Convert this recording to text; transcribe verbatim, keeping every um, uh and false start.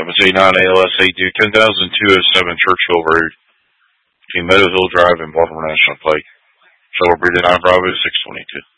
M S A nine A L S eight two ten thousand two oh seven Churchill Road between Meadowville Drive and Baltimore National Pike. Shuttle Breeder nine Bravo six twenty-two.